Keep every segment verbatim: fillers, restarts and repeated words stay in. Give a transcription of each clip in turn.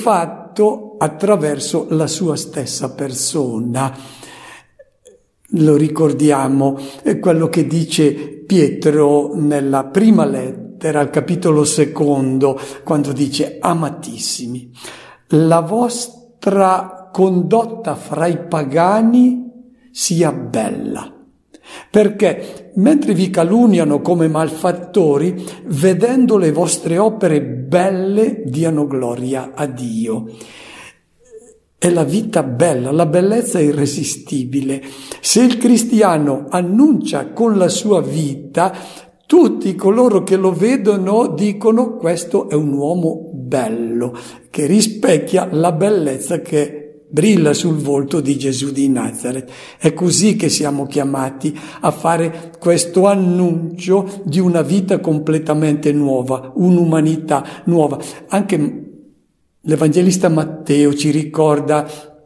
fatto attraverso la sua stessa persona. Lo ricordiamo, è quello che dice Pietro nella prima lettera, al capitolo secondo, quando dice: amatissimi, la vostra condotta fra i pagani sia bella, perché mentre vi calunniano come malfattori, vedendo le vostre opere belle diano gloria a Dio. È la vita bella, la bellezza è irresistibile. Se il cristiano annuncia con la sua vita, tutti coloro che lo vedono dicono: questo è un uomo bello, che rispecchia la bellezza che brilla sul volto di Gesù di Nazareth. È così che siamo chiamati a fare questo annuncio di una vita completamente nuova, un'umanità nuova. Anche l'Evangelista Matteo ci ricorda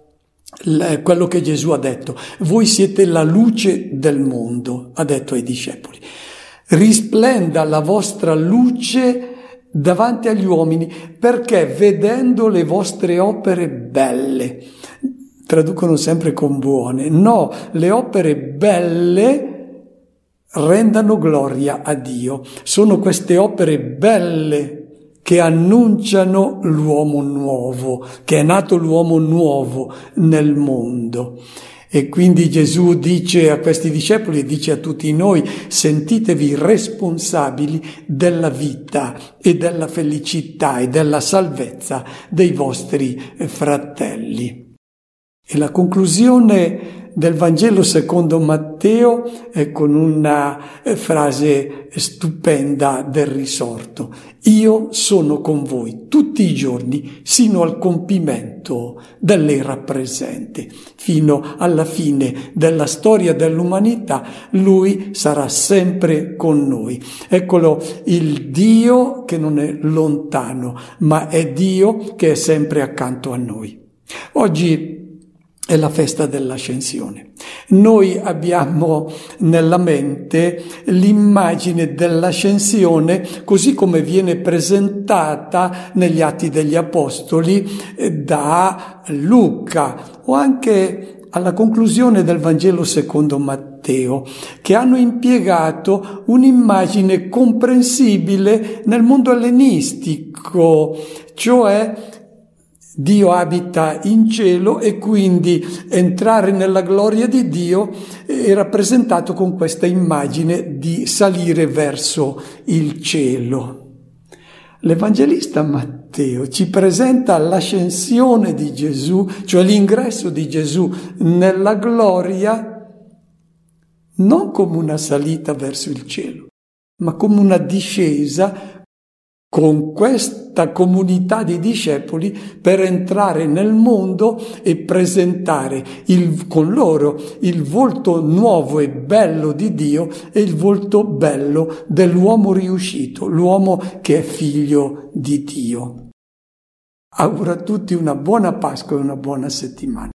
quello che Gesù ha detto: voi siete la luce del mondo, ha detto ai discepoli. Risplenda la vostra luce davanti agli uomini, perché vedendo le vostre opere belle, traducono sempre con buone, no, le opere belle rendano gloria a Dio. Sono queste opere belle che annunciano l'uomo nuovo, che è nato l'uomo nuovo nel mondo. E quindi Gesù dice a questi discepoli e dice a tutti noi: sentitevi responsabili della vita e della felicità e della salvezza dei vostri fratelli. E la conclusione del Vangelo secondo Matteo è con una frase stupenda del risorto: io sono con voi tutti i giorni sino al compimento dell'era presente. Fino alla fine della storia dell'umanità lui sarà sempre con noi. Eccolo il Dio che non è lontano, ma è Dio che è sempre accanto a noi. Oggi è la festa dell'ascensione. Noi abbiamo nella mente l'immagine dell'ascensione così come viene presentata negli Atti degli Apostoli da Luca, o anche alla conclusione del Vangelo secondo Matteo, che hanno impiegato un'immagine comprensibile nel mondo ellenistico, cioè Dio abita in cielo e quindi entrare nella gloria di Dio è rappresentato con questa immagine di salire verso il cielo. L'Evangelista Matteo ci presenta l'ascensione di Gesù, cioè l'ingresso di Gesù nella gloria, non come una salita verso il cielo, ma come una discesa con questa comunità di discepoli per entrare nel mondo e presentare il, con loro il volto nuovo e bello di Dio e il volto bello dell'uomo riuscito, l'uomo che è figlio di Dio. Auguro a tutti una buona Pasqua e una buona settimana.